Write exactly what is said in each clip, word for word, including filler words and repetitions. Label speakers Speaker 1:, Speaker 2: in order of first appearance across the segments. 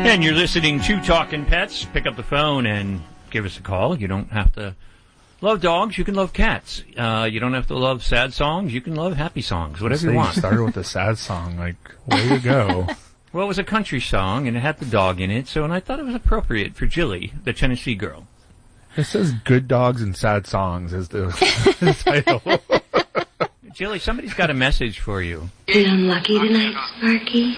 Speaker 1: And you're listening to Talking Pets. Pick up the phone and give us a call. You don't have to love dogs. You can love cats. Uh, you don't have to love sad songs. You can love happy songs. Whatever you want.
Speaker 2: You started with a sad song. Like, way to go.
Speaker 1: Well, it was a country song, and it had the dog in it, so and I thought it was appropriate for Jilly, the Tennessee girl.
Speaker 2: It says Good Dogs and Sad Songs as the, the title.
Speaker 1: Jilly, somebody's got a message for you.
Speaker 3: Feeling lucky tonight, Sparky?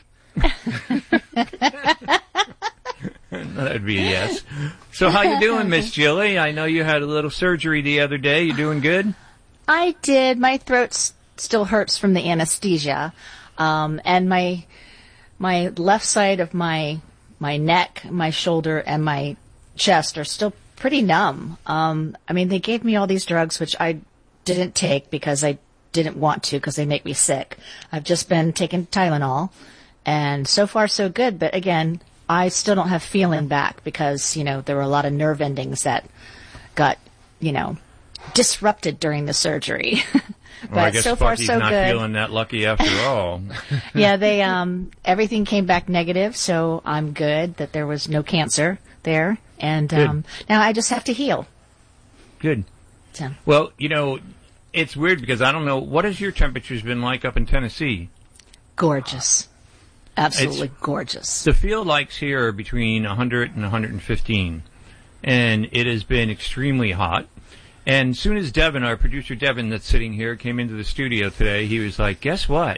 Speaker 1: That'd be a yes. So how you doing, Miss Jilly? I know you had a little surgery the other day. You doing good?
Speaker 4: I did. My throat s- still hurts from the anesthesia. Um, and my my left side of my my neck, my shoulder, and my chest are still pretty numb. Um, I mean, they gave me all these drugs, which I didn't take because I didn't want to because they make me sick. I've just been taking Tylenol, and so far so good. But again, I still don't have feeling back because, you know, there were a lot of nerve endings that got, you know, disrupted during the surgery. But
Speaker 1: well, I guess
Speaker 4: so far
Speaker 1: Sparky's
Speaker 4: so
Speaker 1: not
Speaker 4: good.
Speaker 1: feeling that lucky after all.
Speaker 4: Yeah, they um everything came back negative, so I'm good that there was no cancer there, and um now I just have to heal.
Speaker 1: Good.
Speaker 4: So.
Speaker 1: Well, you know, it's weird because I don't know, what has your temperatures been like up in Tennessee?
Speaker 4: Gorgeous. Absolutely
Speaker 1: It's,
Speaker 4: gorgeous.
Speaker 1: The field likes here are between one hundred and one hundred fifteen, and it has been extremely hot. And as soon as Devin, our producer Devin that's sitting here, came into the studio today, he was like, guess what?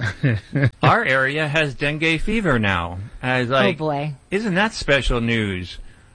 Speaker 1: Our area has dengue fever now. I was like,
Speaker 4: oh boy.
Speaker 1: Isn't that special news?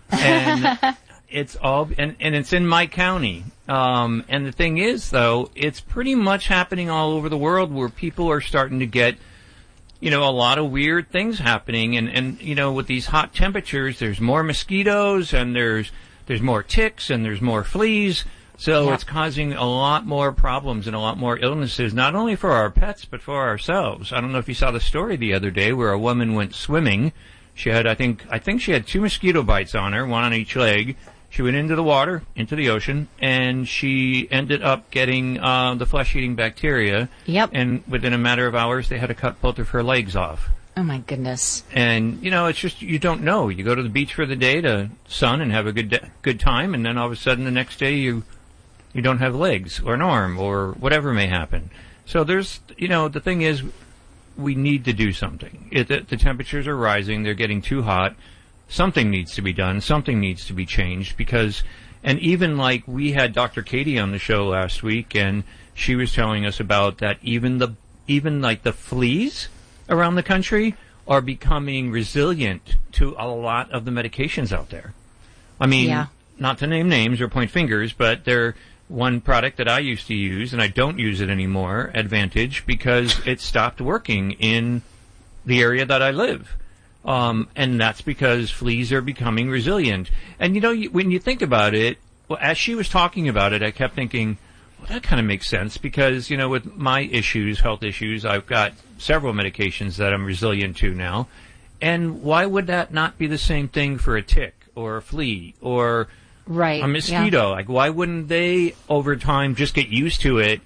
Speaker 1: And it's all, and, and it's in my county. Um, and the thing is, though, it's pretty much happening all over the world where people are starting to get, you know, a lot of weird things happening. And, and, you know, with these hot temperatures, there's more mosquitoes and there's, there's more ticks and there's more fleas. So
Speaker 4: yeah.
Speaker 1: It's causing a lot more problems and a lot more illnesses, not only for our pets, but for ourselves. I don't know if you saw the story the other day where a woman went swimming. She had, I think, I think she had two mosquito bites on her, one on each leg. She went into the water, into the ocean, and she ended up getting uh, the flesh-eating bacteria.
Speaker 4: Yep.
Speaker 1: And within a matter of hours, they had to cut both of her legs off.
Speaker 4: Oh, my goodness.
Speaker 1: And, you know, it's just, you don't know. You go to the beach for the day to sun and have a good de- good time, and then all of a sudden the next day you you don't have legs or an arm or whatever may happen. So there's, you know, the thing is, we need to do something. It, the, the temperatures are rising. They're getting too hot. Something needs to be done. Something needs to be changed because, and even like we had Doctor Katie on the show last week, and she was telling us about that even the, even like the fleas around the country are becoming resilient to a lot of the medications out there. I mean,
Speaker 4: yeah.
Speaker 1: Not to name names or point fingers, but they're one product that I used to use, and I don't use it anymore, Advantage, because it stopped working in the area that I live. Um, and that's because fleas are becoming resilient. And, you know, you, when you think about it, well, as she was talking about it, I kept thinking, well, that kind of makes sense because, you know, with my issues, health issues, I've got several medications that I'm resilient to now. And why would that not be the same thing for a tick or a flea or
Speaker 4: right.
Speaker 1: a mosquito?
Speaker 4: Yeah.
Speaker 1: Like, why wouldn't they, over time, just get used to it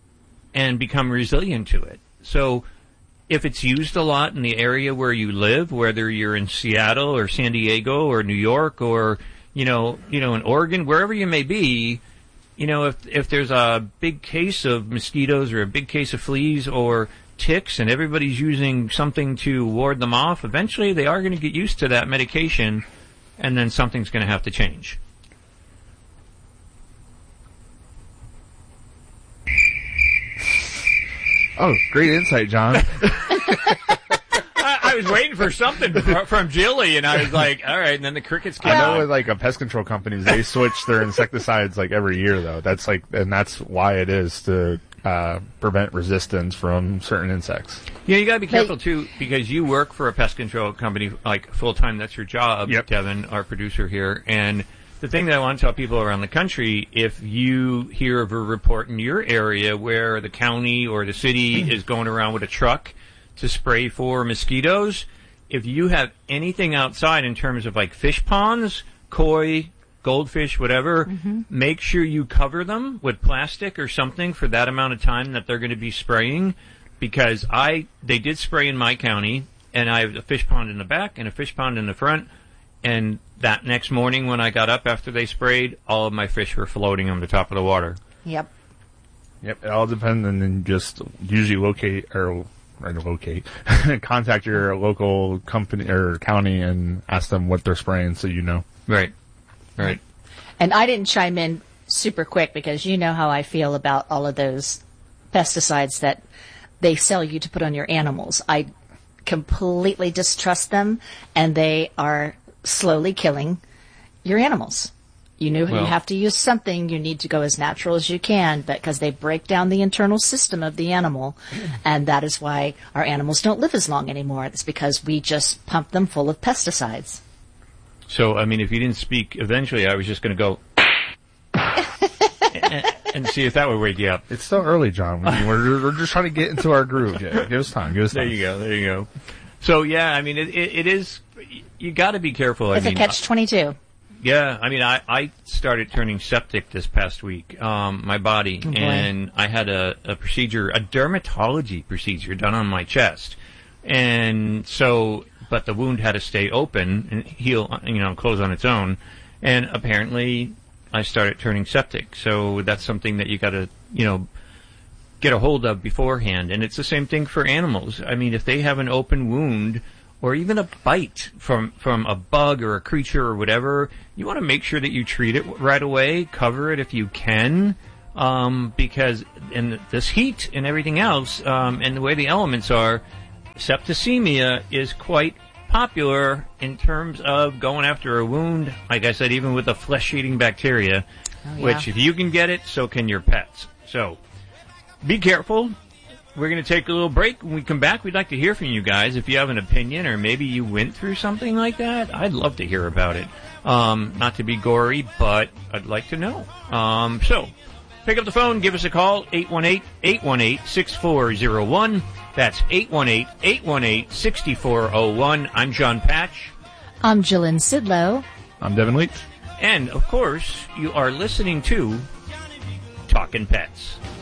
Speaker 1: and become resilient to it? So if it's used a lot in the area where you live, whether you're in Seattle or San Diego or New York or, you know, you know, in Oregon, wherever you may be, you know, if if there's a big case of mosquitoes or a big case of fleas or ticks and everybody's using something to ward them off, eventually they are going to get used to that medication and then something's going to have to change.
Speaker 2: Oh, great insight, John.
Speaker 1: I, I was waiting for something from, from Jilly, and I was like, all right, and then the crickets came
Speaker 2: I know
Speaker 1: out.
Speaker 2: with like a pest control companies, they switch their insecticides like every year though. That's like, and that's why it is to uh, prevent resistance from certain insects.
Speaker 1: Yeah, you gotta be careful too, because you work for a pest control company like full time. That's your job,
Speaker 2: yep.
Speaker 1: Devin, our producer here. And the thing that I want to tell people around the country, if you hear of a report in your area where the county or the city is going around with a truck to spray for mosquitoes, if you have anything outside in terms of like fish ponds, koi, goldfish, whatever, mm-hmm. make sure you cover them with plastic or something for that amount of time that they're going to be spraying, because I they did spray in my county and I have a fish pond in the back and a fish pond in the front. And that next morning when I got up after they sprayed, all of my fish were floating on the top of the water.
Speaker 4: Yep.
Speaker 2: Yep, it all depends, and then just usually locate or, or locate, contact your local company or county and ask them what they're spraying, so you know.
Speaker 1: Right, right.
Speaker 4: And I didn't chime in super quick because you know how I feel about all of those pesticides that they sell you to put on your animals. I completely distrust them, and they are slowly killing your animals. You know,
Speaker 1: Well,
Speaker 4: you have to use something. You need to go as natural as you can, but because they break down the internal system of the animal, and that is why our animals don't live as long anymore. It's because we just pump them full of pesticides.
Speaker 1: So, I mean, if you didn't speak eventually, I was just going to go and, and see if that would wake you up.
Speaker 2: It's still early, John. We're, we're just trying to get into our groove. Yeah, give us time. Give us time.
Speaker 1: There you go. There you go. So, yeah, I mean, it, it, it is, you got to be careful. I
Speaker 4: It's
Speaker 1: mean,
Speaker 4: a catch twenty-two.
Speaker 1: Yeah, I mean, I, I started turning septic this past week, um, my body,
Speaker 4: Oh, boy.
Speaker 1: and I had a, a procedure, a dermatology procedure done on my chest. And so, but the wound had to stay open and heal, you know, close on its own. And apparently I started turning septic. So that's something that you gotta, you know, get a hold of beforehand. And it's the same thing for animals. I mean, if they have an open wound, or even a bite from, from a bug or a creature or whatever, you want to make sure that you treat it right away, cover it if you can, um, because in this heat and everything else, um, and the way the elements are, septicemia is quite popular in terms of going after a wound, like I said, even with a flesh-eating bacteria,
Speaker 4: Oh, yeah.
Speaker 1: which if you can get it, so can your pets. So, be careful. We're going to take a little break. When we come back, we'd like to hear from you guys. If you have an opinion or maybe you went through something like that, I'd love to hear about it. Um, not to be gory, but I'd like to know. Um, so, pick up the phone, give us a call, eight one eight, eight one eight, six four zero one. That's eight one eight, eight one eight, six four zero one. I'm John Patch.
Speaker 4: I'm Jillian Sidlow.
Speaker 2: I'm Devin Leach.
Speaker 1: And, of course, you are listening to Talkin' Pets.